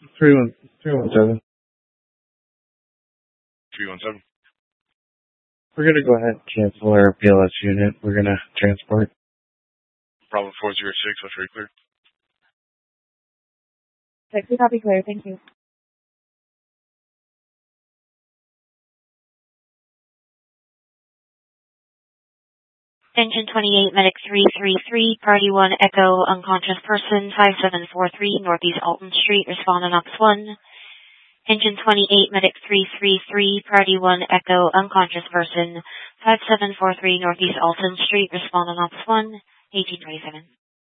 317. 317. We're going to go ahead and cancel our PLS unit. We're going to transport. Problem 406, that's very clear. Taxi copy clear, thank you. Engine 28, Medic 333, Party 1, Echo, unconscious person, 5743, Northeast Alton Street, respond on Ops 1. Engine 28, Medic 333, Party 1, Echo, unconscious person, 5743, Northeast Alton Street, respond on Ops 1, 1827.